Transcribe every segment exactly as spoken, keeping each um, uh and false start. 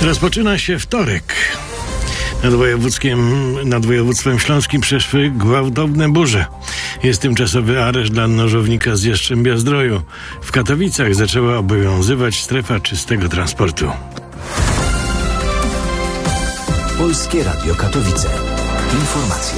Rozpoczyna się wtorek. Nad wojewódzkiem, nad województwem śląskim przeszły gwałtowne burze. Jest tymczasowy areszt dla nożownika z Jastrzębia-Zdroju. W Katowicach zaczęła obowiązywać strefa czystego transportu. Polskie Radio Katowice. Informacje.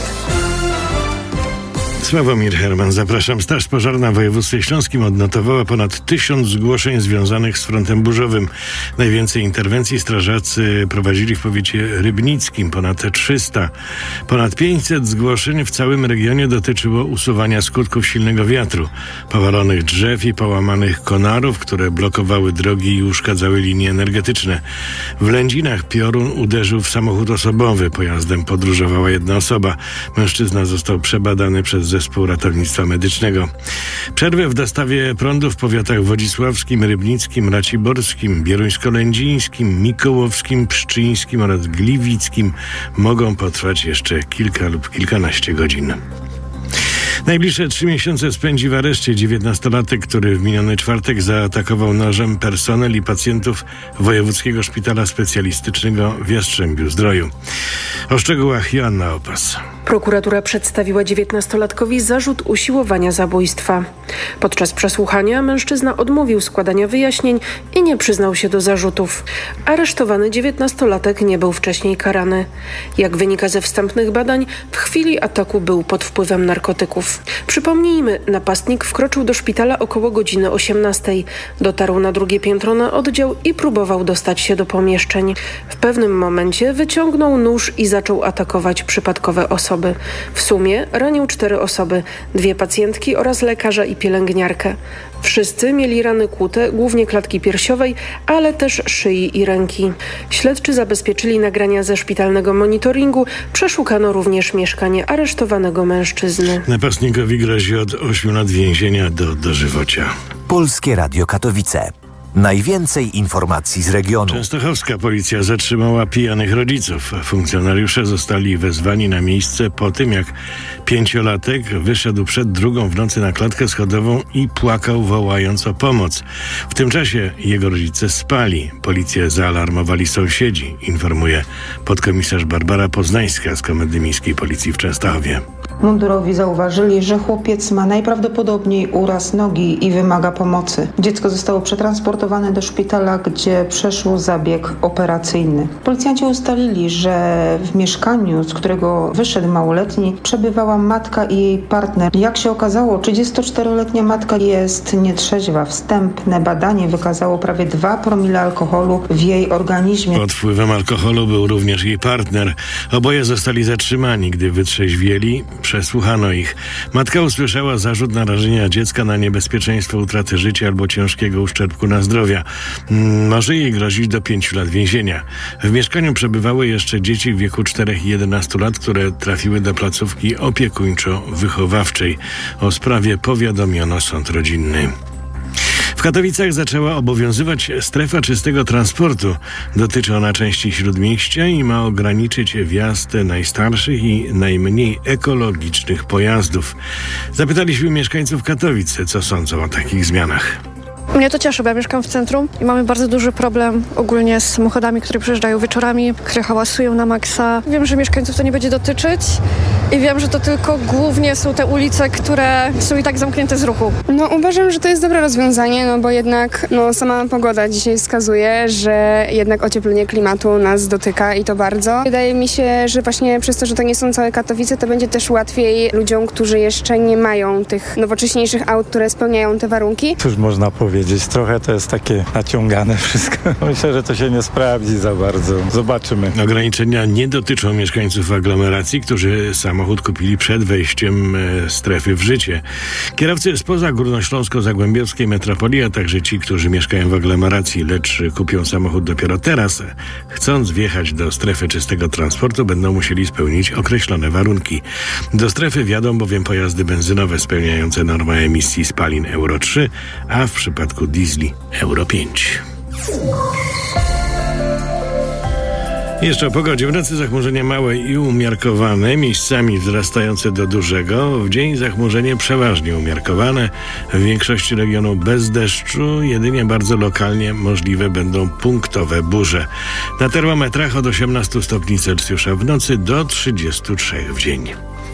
Sławomir Herman, zapraszam. Straż Pożarna w województwie śląskim odnotowała ponad tysiąc zgłoszeń związanych z frontem burzowym. Najwięcej interwencji strażacy prowadzili w powiecie rybnickim, ponad trzysta. Ponad pięćset zgłoszeń w całym regionie dotyczyło usuwania skutków silnego wiatru, powalonych drzew i połamanych konarów, które blokowały drogi i uszkadzały linie energetyczne. W Lędzinach piorun uderzył w samochód osobowy. Pojazdem podróżowała jedna osoba. Mężczyzna został przebadany przez Zespół Ratownictwa Medycznego. Przerwy w dostawie prądu w powiatach wodzisławskim, rybnickim, raciborskim, bieruńsko-lędzińskim, mikołowskim, pszczyńskim oraz gliwickim mogą potrwać jeszcze kilka lub kilkanaście godzin. Najbliższe trzy miesiące spędzi w areszcie dziewiętnastolatek, który w miniony czwartek zaatakował nożem personel i pacjentów Wojewódzkiego Szpitala Specjalistycznego w Jastrzębiu-Zdroju. O szczegółach Joanna Opas. Prokuratura przedstawiła dziewiętnastolatkowi zarzut usiłowania zabójstwa. Podczas przesłuchania mężczyzna odmówił składania wyjaśnień i nie przyznał się do zarzutów. Aresztowany dziewiętnastolatek nie był wcześniej karany. Jak wynika ze wstępnych badań, w chwili ataku był pod wpływem narkotyków. Przypomnijmy, napastnik wkroczył do szpitala około godziny osiemnastej. Dotarł na drugie piętro na oddział i próbował dostać się do pomieszczeń. W pewnym momencie wyciągnął nóż i zaczął atakować przypadkowe osoby. W sumie ranił cztery osoby, dwie pacjentki oraz lekarza i pielęgniarkę. Wszyscy mieli rany kłute, głównie klatki piersiowej, ale też szyi i ręki. Śledczy zabezpieczyli nagrania ze szpitalnego monitoringu, przeszukano również mieszkanie aresztowanego mężczyzny. Napastnikowi grozi od ośmiu lat więzienia do dożywocia. Polskie Radio Katowice. Najwięcej informacji z regionu. Częstochowska policja zatrzymała pijanych rodziców. Funkcjonariusze zostali wezwani na miejsce po tym, jak pięciolatek wyszedł przed drugą w nocy na klatkę schodową i płakał, wołając o pomoc. W tym czasie jego rodzice spali. Policję zaalarmowali sąsiedzi, informuje podkomisarz Barbara Poznańska z Komendy Miejskiej Policji w Częstochowie. Mundurowi zauważyli, że chłopiec ma najprawdopodobniej uraz nogi i wymaga pomocy. Dziecko zostało przetransportowane do szpitala, gdzie przeszło zabieg operacyjny. Policjanci ustalili, że w mieszkaniu, z którego wyszedł małoletni, przebywała matka i jej partner. Jak się okazało, trzydziestoczteroletnia matka jest nietrzeźwa. Wstępne badanie wykazało prawie dwa promile alkoholu w jej organizmie. Pod wpływem alkoholu był również jej partner. Oboje zostali zatrzymani, gdy wytrzeźwieli. Przesłuchano ich. Matka usłyszała zarzut narażenia dziecka na niebezpieczeństwo utraty życia albo ciężkiego uszczerbku na zdrowia. Może jej grozić do pięciu lat więzienia. W mieszkaniu przebywały jeszcze dzieci w wieku czterech i jedenastu lat, które trafiły do placówki opiekuńczo-wychowawczej. O sprawie powiadomiono sąd rodzinny. W Katowicach zaczęła obowiązywać strefa czystego transportu. Dotyczy ona części śródmieścia i ma ograniczyć wjazd najstarszych i najmniej ekologicznych pojazdów. Zapytaliśmy mieszkańców Katowic, co sądzą o takich zmianach. Mnie to cieszy, bo ja mieszkam w centrum i mamy bardzo duży problem ogólnie z samochodami, które przyjeżdżają wieczorami, które hałasują na maksa. Wiem, że mieszkańców to nie będzie dotyczyć i wiem, że to tylko głównie są te ulice, które są i tak zamknięte z ruchu. No uważam, że to jest dobre rozwiązanie, no bo jednak no, sama pogoda dzisiaj wskazuje, że jednak ocieplenie klimatu nas dotyka i to bardzo. Wydaje mi się, że właśnie przez to, że to nie są całe Katowice, to będzie też łatwiej ludziom, którzy jeszcze nie mają tych nowocześniejszych aut, które spełniają te warunki. Cóż można powiedzieć? Trochę to jest takie naciągane wszystko. Myślę, że to się nie sprawdzi za bardzo. Zobaczymy. Ograniczenia nie dotyczą mieszkańców aglomeracji, którzy samochód kupili przed wejściem e, strefy w życie. Kierowcy spoza górnośląsko-zagłębiowskiej metropolii, a także ci, którzy mieszkają w aglomeracji, lecz kupią samochód dopiero teraz, chcąc wjechać do strefy czystego transportu, będą musieli spełnić określone warunki. Do strefy wjadą bowiem pojazdy benzynowe spełniające normę emisji spalin Euro trzy, a w przypadku diesli Euro pięć. Jeszcze o pogodzie. W nocy zachmurzenie małe i umiarkowane, miejscami wzrastające do dużego. W dzień zachmurzenie przeważnie umiarkowane. W większości regionu bez deszczu. Jedynie bardzo lokalnie możliwe będą punktowe burze. Na termometrach od osiemnastu stopni Celsjusza w nocy do trzydziestu trzech w dzień.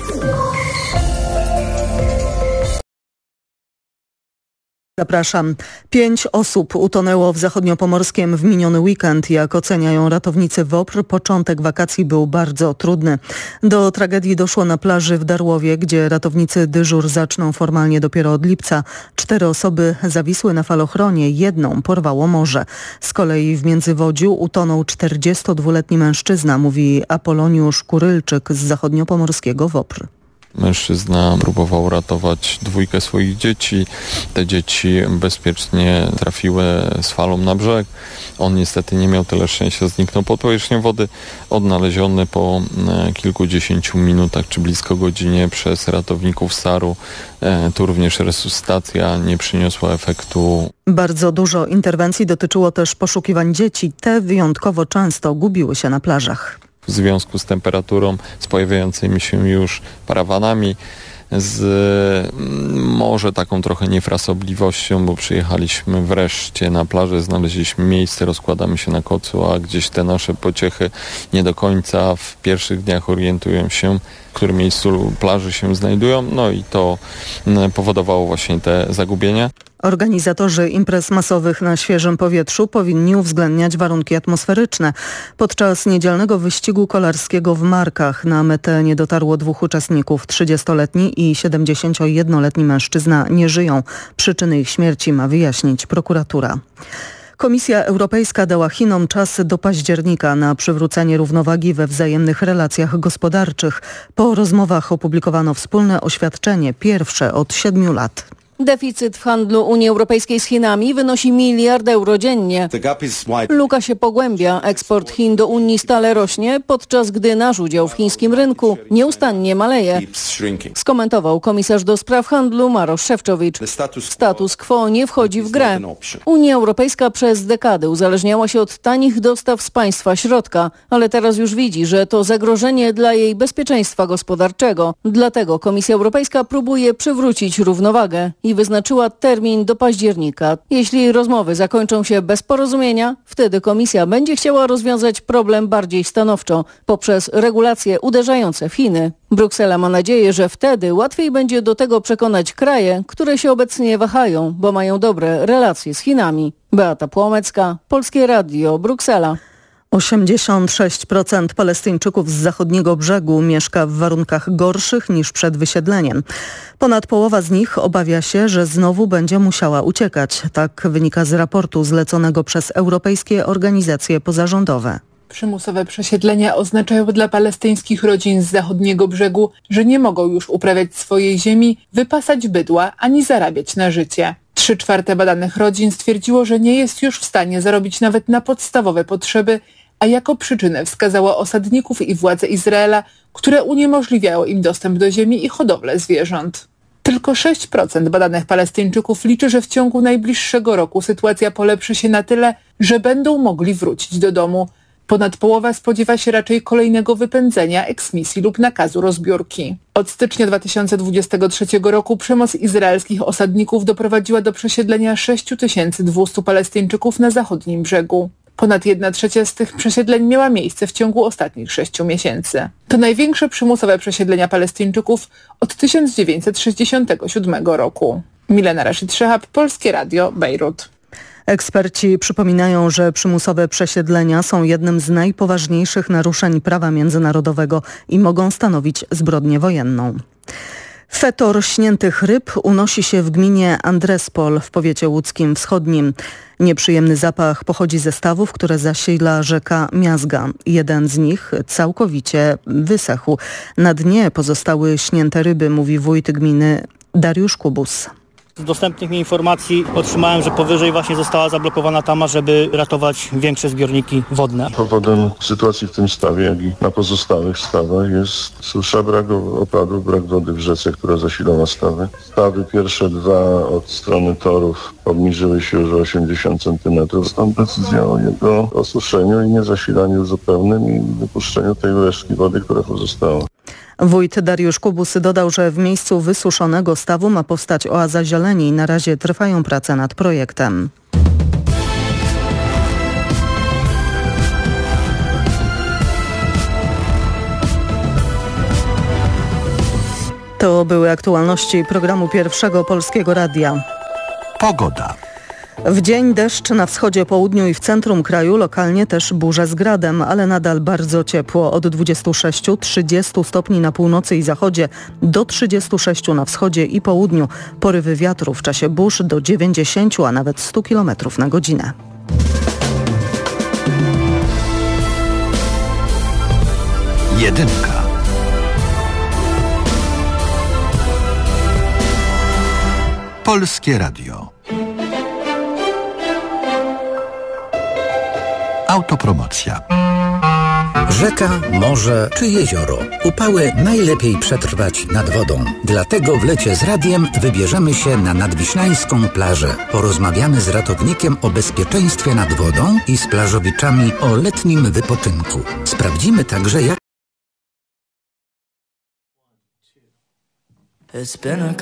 Zapraszam. Pięć osób utonęło w zachodniopomorskiem w miniony weekend. Jak oceniają ratownicy WOPR, początek wakacji był bardzo trudny. Do tragedii doszło na plaży w Darłowie, gdzie ratownicy dyżur zaczną formalnie dopiero od lipca. Cztery osoby zawisły na falochronie, jedną porwało morze. Z kolei w Międzywodziu utonął czterdziestodwuletni mężczyzna, mówi Apoloniusz Kurylczyk z zachodniopomorskiego WOPR. Mężczyzna próbował ratować dwójkę swoich dzieci. Te dzieci bezpiecznie trafiły z falą na brzeg. On niestety nie miał tyle szczęścia, zniknął pod powierzchnią wody. Odnaleziony po kilkudziesięciu minutach czy blisko godzinie przez ratowników SAR-u. Tu również resuscytacja nie przyniosła efektu. Bardzo dużo interwencji dotyczyło też poszukiwań dzieci. Te wyjątkowo często gubiły się na plażach. W związku z temperaturą, z pojawiającymi się już parawanami, z może taką trochę niefrasobliwością, bo przyjechaliśmy wreszcie na plażę, znaleźliśmy miejsce, rozkładamy się na kocu, a gdzieś te nasze pociechy nie do końca w pierwszych dniach orientują się, w którym miejscu plaży się znajdują, no i to powodowało właśnie te zagubienia. Organizatorzy imprez masowych na świeżym powietrzu powinni uwzględniać warunki atmosferyczne. Podczas niedzielnego wyścigu kolarskiego w Markach na metę nie dotarło dwóch uczestników. trzydziestoletni i siedemdziesięciojednoletni mężczyzna nie żyją. Przyczyny ich śmierci ma wyjaśnić prokuratura. Komisja Europejska dała Chinom czas do października na przywrócenie równowagi we wzajemnych relacjach gospodarczych. Po rozmowach opublikowano wspólne oświadczenie, pierwsze od siedmiu lat. Deficyt w handlu Unii Europejskiej z Chinami wynosi miliard euro dziennie. Luka się pogłębia. Eksport Chin do Unii stale rośnie, podczas gdy nasz udział w chińskim rynku nieustannie maleje. Skomentował komisarz do spraw handlu Marosz Szefczowicz. Status quo nie wchodzi w grę. Unia Europejska przez dekady uzależniała się od tanich dostaw z państwa środka, ale teraz już widzi, że to zagrożenie dla jej bezpieczeństwa gospodarczego. Dlatego Komisja Europejska próbuje przywrócić równowagę i wyznaczyła termin do października. Jeśli rozmowy zakończą się bez porozumienia, wtedy Komisja będzie chciała rozwiązać problem bardziej stanowczo, poprzez regulacje uderzające w Chiny. Bruksela ma nadzieję, że wtedy łatwiej będzie do tego przekonać kraje, które się obecnie wahają, bo mają dobre relacje z Chinami. Beata Płomecka, Polskie Radio, Bruksela. osiemdziesiąt sześć procent Palestyńczyków z zachodniego brzegu mieszka w warunkach gorszych niż przed wysiedleniem. Ponad połowa z nich obawia się, że znowu będzie musiała uciekać. Tak wynika z raportu zleconego przez europejskie organizacje pozarządowe. Przymusowe przesiedlenia oznaczają dla palestyńskich rodzin z zachodniego brzegu, że nie mogą już uprawiać swojej ziemi, wypasać bydła ani zarabiać na życie. Trzy czwarte badanych rodzin stwierdziło, że nie jest już w stanie zarobić nawet na podstawowe potrzeby, a jako przyczynę wskazała osadników i władze Izraela, które uniemożliwiało im dostęp do ziemi i hodowlę zwierząt. Tylko sześć procent badanych Palestyńczyków liczy, że w ciągu najbliższego roku sytuacja polepszy się na tyle, że będą mogli wrócić do domu. Ponad połowa spodziewa się raczej kolejnego wypędzenia, eksmisji lub nakazu rozbiórki. Od stycznia dwa tysiące dwudziestego trzeciego roku przemoc izraelskich osadników doprowadziła do przesiedlenia sześć tysięcy dwieście Palestyńczyków na zachodnim brzegu. Ponad jedna trzecia z tych przesiedleń miała miejsce w ciągu ostatnich sześciu miesięcy. To największe przymusowe przesiedlenia Palestyńczyków od tysiąc dziewięćset sześćdziesiątego siódmego roku. Milena Rashid-Szehab, Polskie Radio, Bejrut. Eksperci przypominają, że przymusowe przesiedlenia są jednym z najpoważniejszych naruszeń prawa międzynarodowego i mogą stanowić zbrodnię wojenną. Fetor śniętych ryb unosi się w gminie Andrespol w powiecie łódzkim wschodnim. Nieprzyjemny zapach pochodzi ze stawów, które zasila rzeka Miazga. Jeden z nich całkowicie wysechł. Na dnie pozostały śnięte ryby, mówi wójt gminy Dariusz Kubus. Z dostępnych mi informacji otrzymałem, że powyżej właśnie została zablokowana tama, żeby ratować większe zbiorniki wodne. Powodem sytuacji w tym stawie, jak i na pozostałych stawach jest susza, brak opadów, brak wody w rzece, która zasila stawy. Stawy pierwsze dwa od strony torów obniżyły się już o osiemdziesiąt centymetrów. Stąd decyzja o jego osuszeniu i niezasilaniu zupełnym i wypuszczeniu tej resztki wody, która pozostała. Wójt Dariusz Kubus dodał, że w miejscu wysuszonego stawu ma powstać oaza zieleni i na razie trwają prace nad projektem. To były aktualności programu Pierwszego Polskiego Radia. Pogoda. W dzień deszcz na wschodzie, południu i w centrum kraju, lokalnie też burze z gradem, ale nadal bardzo ciepło. Od dwudziestu sześciu do trzydziestu stopni na północy i zachodzie, do trzydziestu sześciu na wschodzie i południu. Porywy wiatru w czasie burz do dziewięćdziesięciu, a nawet stu kilometrów na godzinę. Jedynka. Polskie Radio. Autopromocja. Rzeka, morze czy jezioro. Upały najlepiej przetrwać nad wodą. Dlatego w lecie z radiem wybierzemy się na nadwiślańską plażę. Porozmawiamy z ratownikiem o bezpieczeństwie nad wodą i z plażowiczami o letnim wypoczynku. Sprawdzimy także, jak... It's been a